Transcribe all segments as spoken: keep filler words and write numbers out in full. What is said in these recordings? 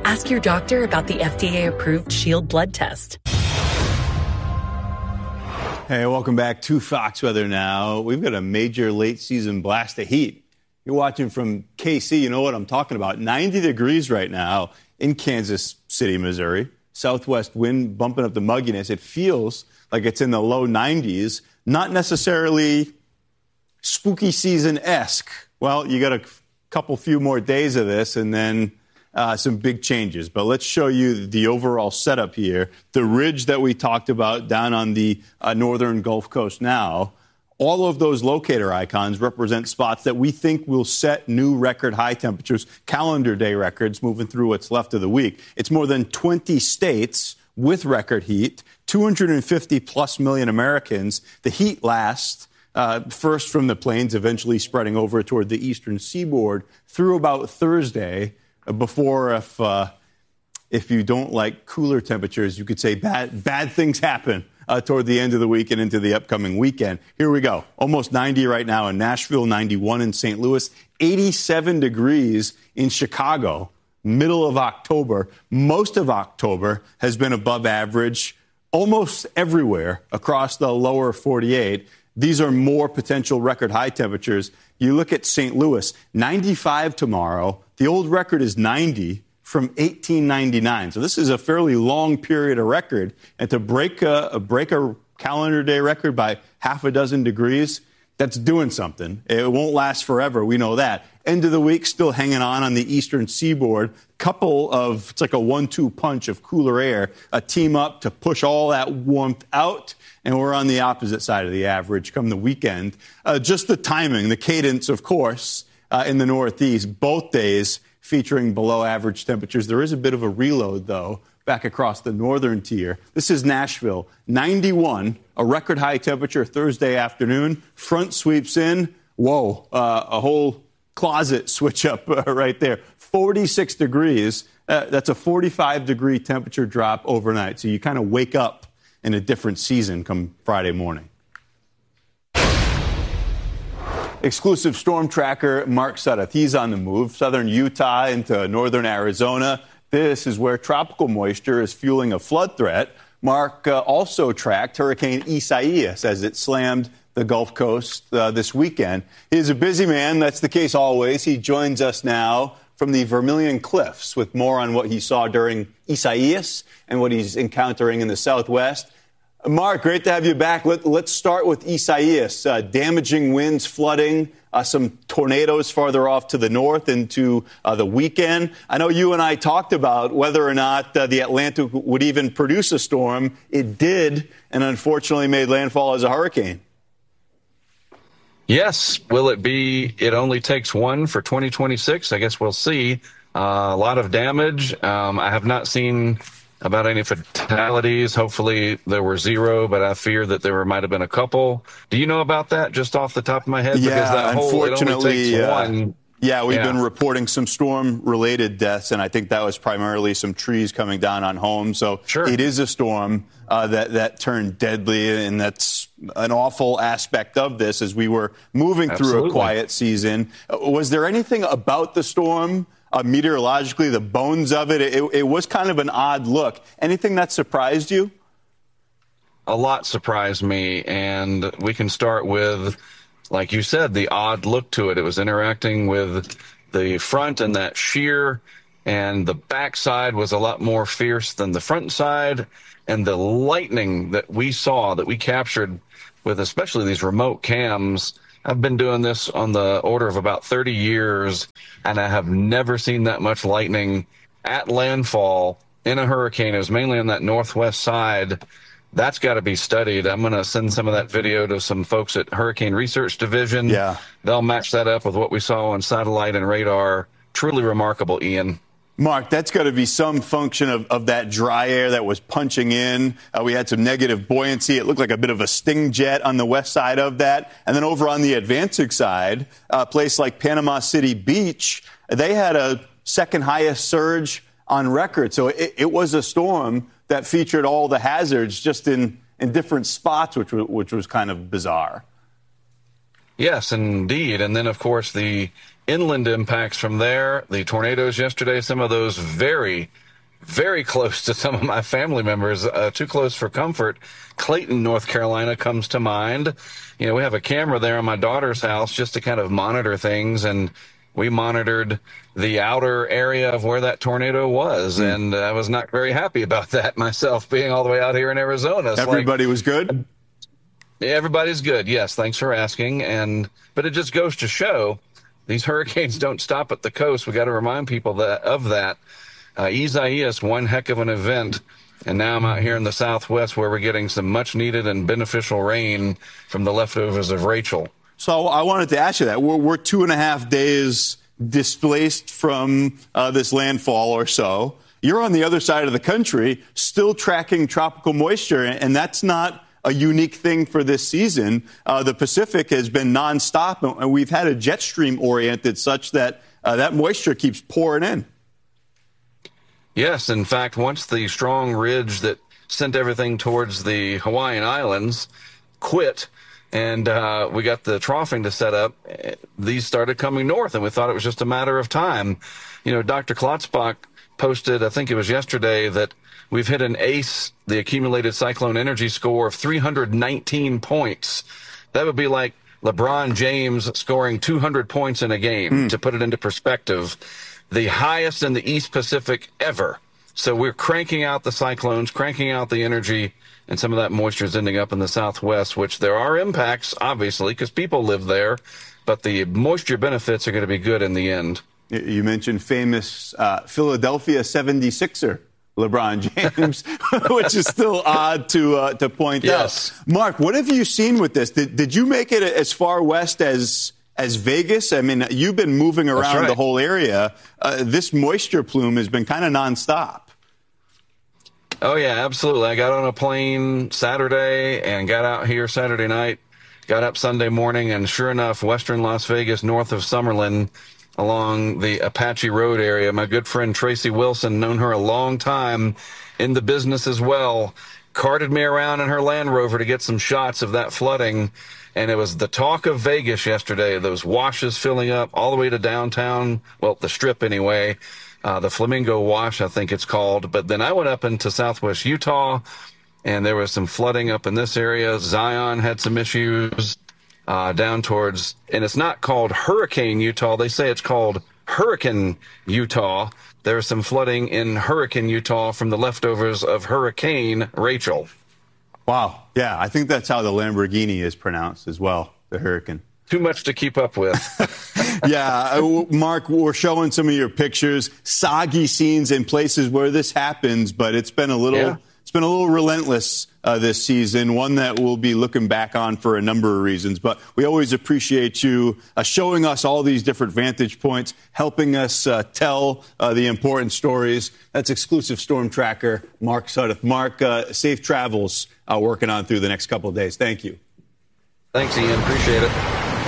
Ask your doctor about the F D A-approved Shield blood test. Hey, welcome back to Fox Weather Now. We've got a major late-season blast of heat. You're watching from K C, you know what I'm talking about. ninety degrees right now in Kansas City, Missouri. Southwest wind bumping up the mugginess. It feels like it's in the low nineties. Not necessarily spooky season-esque. Well, you got a couple few more days of this and then uh, some big changes. But let's show you the overall setup here. The ridge that we talked about down on the uh, northern Gulf Coast now. All of those locator icons represent spots that we think will set new record high temperatures, calendar day records moving through what's left of the week. It's more than twenty states with record heat, two hundred fifty plus million Americans. The heat lasts uh, first from the plains, eventually spreading over toward the eastern seaboard through about Thursday before, if, uh, if you don't like cooler temperatures, you could say bad, bad things happen. Uh, toward the end of the week and into the upcoming weekend. Here we go. Almost ninety right now in Nashville, ninety-one in Saint Louis, eighty-seven degrees in Chicago, middle of October. Most of October has been above average almost everywhere across the lower forty-eight. These are more potential record high temperatures. You look at Saint Louis, ninety-five tomorrow. The old record is ninety. From eighteen ninety-nine. So this is a fairly long period of record. And to break a, a break a calendar day record by half a dozen degrees, that's doing something. It won't last forever. We know that. End of the week, still hanging on on the eastern seaboard. Couple of, it's like a one two punch of cooler air, a team up to push all that warmth out. And we're on the opposite side of the average come the weekend. Uh, just the timing, the cadence, of course, uh, in the Northeast, both days featuring below average temperatures. There is a bit of a reload, though, back across the northern tier. This is Nashville, ninety-one, a record high temperature Thursday afternoon. Front sweeps in. Whoa, uh, a whole closet switch up uh, right there. forty-six degrees. Uh, that's a forty-five degree temperature drop overnight. So you kind of wake up in a different season come Friday morning. Exclusive storm tracker Mark Sudduth. He's on the move. Southern Utah into northern Arizona. This is where tropical moisture is fueling a flood threat. Mark uh, also tracked Hurricane Isaias as it slammed the Gulf Coast uh, this weekend. He's a busy man. That's the case always. He joins us now from the Vermilion Cliffs with more on what he saw during Isaias and what he's encountering in the Southwest. Mark, great to have you back. Let, let's start with Isaias. Uh, damaging winds, flooding, uh, some tornadoes farther off to the north into uh, the weekend. I know you and I talked about whether or not uh, the Atlantic would even produce a storm. It did, and unfortunately made landfall as a hurricane. Yes. Will it be, it only takes one for twenty twenty-six? I guess we'll see. Uh, a lot of damage. Um, I have not seen about any fatalities. Hopefully there were zero, but I fear that there might have been a couple. Do you know about that just off the top of my head? Yeah, because that whole, unfortunately, it only takes uh, one. Yeah, we've yeah. been reporting some storm-related deaths, and I think that was primarily some trees coming down on homes. So sure. It is a storm uh, that, that turned deadly, and that's an awful aspect of this as we were moving Absolutely. through a quiet season. Uh, was there anything about the storm, uh, meteorologically, the bones of it? it? It was kind of an odd look. Anything that surprised you? A lot surprised me, and we can start with, like you said, the odd look to it. It was interacting with the front and that shear, and the backside was a lot more fierce than the front side. And the lightning that we saw, that we captured with especially these remote cams, I've been doing this on the order of about thirty years, and I have never seen that much lightning at landfall in a hurricane. It was mainly on that northwest side. That's got to be studied. I'm going to send some of that video to some folks at Hurricane Research Division. Yeah. They'll match that up with what we saw on satellite and radar. Truly remarkable, Ian. Mark, that's got to be some function of, of that dry air that was punching in. Uh, we had some negative buoyancy. It looked like a bit of a sting jet on the west side of that. And then over on the Atlantic side, a place like Panama City Beach, they had a second highest surge on record. So it, it was a storm that featured all the hazards just in, in different spots, which, which was kind of bizarre. Yes, indeed. And then, of course, the inland impacts from there. The tornadoes yesterday, some of those very, very close to some of my family members, uh, too close for comfort. Clayton, North Carolina comes to mind. You know, we have a camera there in my daughter's house just to kind of monitor things, and we monitored the outer area of where that tornado was, mm. and I was not very happy about that myself, being all the way out here in Arizona. It's Everybody like, was good? Everybody's good, yes, thanks for asking. And but it just goes to show these hurricanes don't stop at the coast. We got to remind people that of that. Uh, Isaias, one heck of an event, and now I'm out here in the Southwest where we're getting some much-needed and beneficial rain from the leftovers of Rachel. So I wanted to ask you that. We're, we're two and a half days displaced from uh, this landfall or so. You're on the other side of the country, still tracking tropical moisture, and that's not a unique thing for this season. Uh, the Pacific has been nonstop, and we've had a jet stream oriented such that uh, that moisture keeps pouring in. Yes, in fact, once the strong ridge that sent everything towards the Hawaiian Islands quit, and uh, we got the troughing to set up, these started coming north, and we thought it was just a matter of time. You know, Doctor Klotzbach posted, I think it was yesterday, that we've hit an ACE, the accumulated cyclone energy score, of three hundred nineteen points. That would be like LeBron James scoring two hundred points in a game, mm. to put it into perspective. The highest in the East Pacific ever. So we're cranking out the cyclones, cranking out the energy, and some of that moisture is ending up in the Southwest, which there are impacts, obviously, because people live there, but the moisture benefits are going to be good in the end. You mentioned famous uh, Philadelphia seventy-sixer LeBron James, which is still odd to uh, to point yes. out. Mark, what have you seen with this? Did, did you make it as far west as as Vegas? I mean, you've been moving around right. the whole area. Uh, this moisture plume has been kind of nonstop. Oh, yeah, absolutely. I got on a plane Saturday and got out here Saturday night, got up Sunday morning, and sure enough, western Las Vegas, north of Summerlin, along the Apache Road area, my good friend Tracy Wilson, known her a long time in the business as well, carted me around in her Land Rover to get some shots of that flooding. And it was the talk of Vegas yesterday, those washes filling up all the way to downtown, well, the Strip anyway, uh, the Flamingo Wash, I think it's called. But then I went up into southwest Utah, and there was some flooding up in this area. Zion had some issues uh, down towards, and it's not called Hurricane Utah. They say it's called Hurricane Utah. There's some flooding in Hurricane Utah from the leftovers of Hurricane Rachel. Wow. Yeah, I think that's how the Lamborghini is pronounced as well, the Hurricane. Too much to keep up with. Yeah, Mark, we're showing some of your pictures, soggy scenes in places where this happens, but it's been a little, yeah. it's been a little relentless uh, this season, one that we'll be looking back on for a number of reasons. But we always appreciate you uh, showing us all these different vantage points, helping us uh, tell uh, the important stories. That's exclusive Storm Tracker, Mark Sudduth. Mark, uh, safe travels uh, working on through the next couple of days. Thank you. Thanks, Ian. Appreciate it.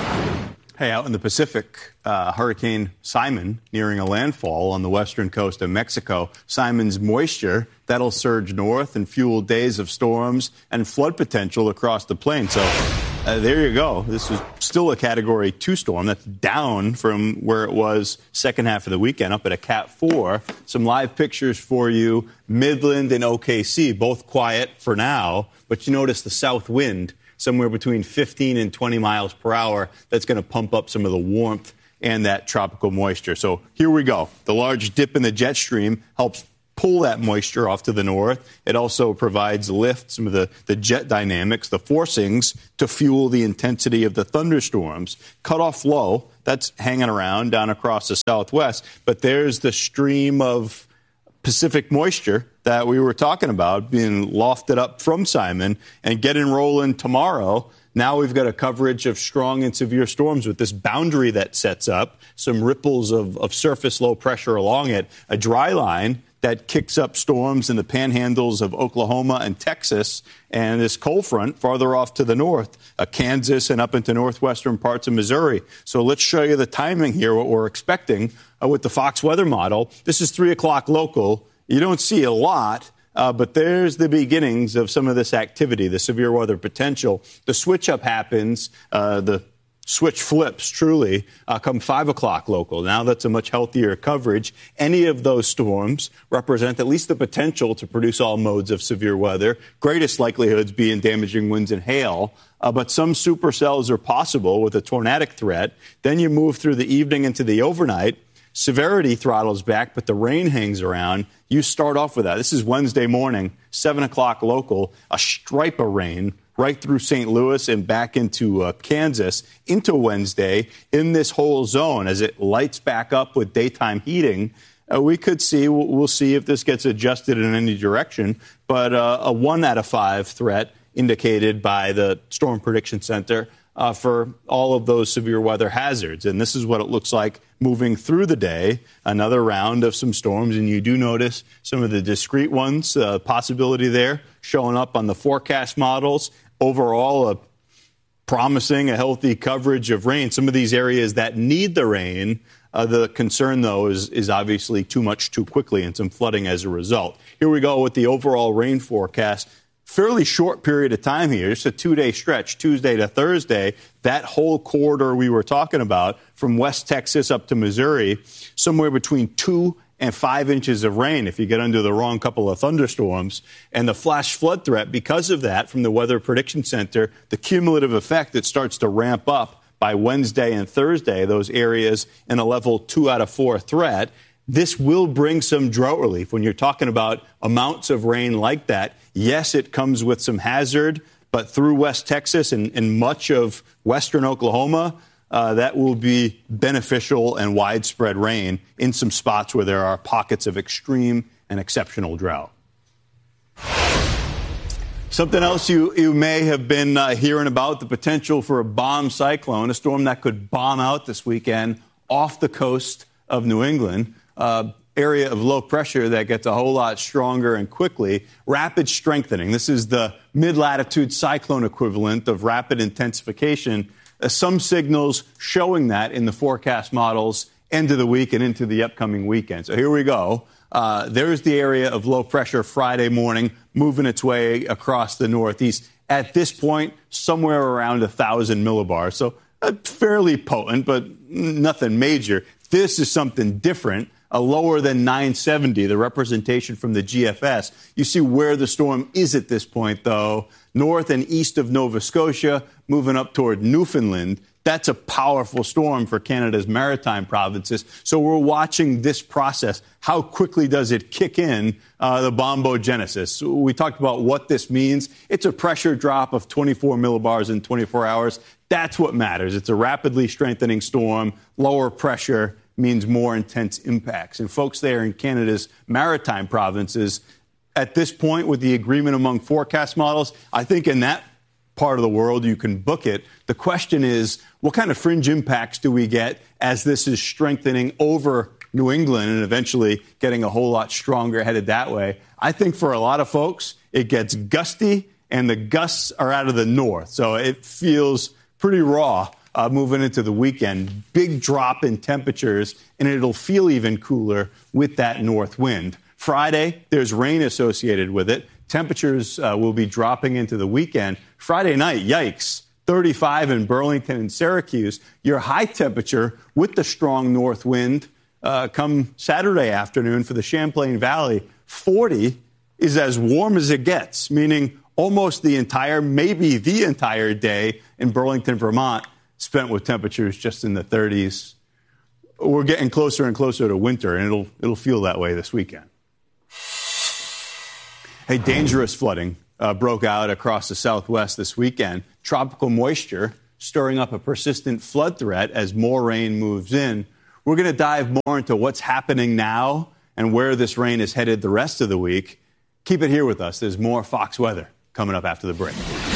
Hey, out in the Pacific, uh, Hurricane Simon nearing a landfall on the western coast of Mexico. Simon's moisture, that'll surge north and fuel days of storms and flood potential across the plain. So uh, there you go. This is still a Category two storm. That's down from where it was second half of the weekend, up at a Cat four. Some live pictures for you. Midland and O K C, both quiet for now. But you notice the south wind, somewhere between fifteen and twenty miles per hour. That's going to pump up some of the warmth and that tropical moisture. So here we go. The large dip in the jet stream helps pull that moisture off to the north. It also provides lift, some of the, the jet dynamics, the forcings to fuel the intensity of the thunderstorms. Cutoff low, that's hanging around down across the southwest. But there's the stream of Pacific moisture that we were talking about being lofted up from Simon and getting rolling tomorrow. Now we've got a coverage of strong and severe storms with this boundary that sets up, some ripples of, of surface low pressure along it, a dry line that kicks up storms in the panhandles of Oklahoma and Texas, and this cold front farther off to the north, uh, Kansas and up into northwestern parts of Missouri. So let's show you the timing here, what we're expecting uh, with the Fox weather model. This is three o'clock local. You don't see a lot, uh, but there's the beginnings of some of this activity, the severe weather potential. The switch up happens, uh, the switch flips, truly, uh, come five o'clock local. Now that's a much healthier coverage. Any of those storms represent at least the potential to produce all modes of severe weather, greatest likelihoods being damaging winds and hail. Uh, but some supercells are possible with a tornadic threat. Then you move through the evening into the overnight. Severity throttles back, but the rain hangs around. You start off with that. This is Wednesday morning, seven o'clock local, a stripe of rain right through Saint Louis and back into uh, Kansas into Wednesday in this whole zone as it lights back up with daytime heating. Uh, we could see, we'll, we'll see if this gets adjusted in any direction, but uh, a one out of five threat indicated by the Storm Prediction Center uh, for all of those severe weather hazards. And this is what it looks like moving through the day, another round of some storms. And you do notice some of the discrete ones, uh, possibility there showing up on the forecast models. Overall, a promising, a healthy coverage of rain. Some of these areas that need the rain, uh, the concern, though, is, is obviously too much too quickly and some flooding as a result. Here we go with the overall rain forecast. Fairly short period of time here, just a two-day stretch, Tuesday to Thursday. That whole corridor we were talking about from West Texas up to Missouri, somewhere between two and five inches of rain if you get under the wrong couple of thunderstorms. And the flash flood threat, because of that, from the Weather Prediction Center, the cumulative effect that starts to ramp up by Wednesday and Thursday, those areas in a level two out of four threat. This will bring some drought relief. When you're talking about amounts of rain like that, yes, it comes with some hazard, but through West Texas and, and much of western Oklahoma, uh, that will be beneficial and widespread rain in some spots where there are pockets of extreme and exceptional drought. Something else you, you may have been uh, hearing about, the potential for a bomb cyclone, a storm that could bomb out this weekend off the coast of New England. Uh, area of low pressure that gets a whole lot stronger and quickly. Rapid strengthening. This is the mid-latitude cyclone equivalent of rapid intensification. Uh, some signals showing that in the forecast models end of the week and into the upcoming weekend. So here we go. Uh, there's the area of low pressure Friday morning moving its way across the Northeast. At this point, somewhere around one thousand millibars. So uh, fairly potent, but nothing major. This is something different. A lower than nine seventy, the representation from the G F S. You see where the storm is at this point, though. North and east of Nova Scotia, moving up toward Newfoundland. That's a powerful storm for Canada's maritime provinces. So we're watching this process. How quickly does it kick in, uh, the bombogenesis? We talked about what this means. It's a pressure drop of twenty-four millibars in twenty-four hours. That's what matters. It's a rapidly strengthening storm, lower pressure means more intense impacts. And folks there in Canada's maritime provinces, at this point with the agreement among forecast models, I think in that part of the world you can book it. The question is, what kind of fringe impacts do we get as this is strengthening over New England and eventually getting a whole lot stronger headed that way? I think for a lot of folks, it gets gusty, and the gusts are out of the north. So it feels pretty raw. Uh, moving into the weekend, big drop in temperatures, and it'll feel even cooler with that north wind. Friday, there's rain associated with it. Temperatures uh, will be dropping into the weekend. Friday night, yikes, thirty-five in Burlington and Syracuse. Your high temperature with the strong north wind uh, come Saturday afternoon for the Champlain Valley, forty is as warm as it gets, meaning almost the entire, maybe the entire day in Burlington, Vermont, spent with temperatures just in the thirties. We're getting closer and closer to winter, and it'll it'll feel that way this weekend. Hey, dangerous flooding uh, broke out across the Southwest this weekend. Tropical moisture stirring up a persistent flood threat as more rain moves in. We're going to dive more into what's happening now and where this rain is headed the rest of the week. Keep it here with us. There's more Fox Weather coming up after the break.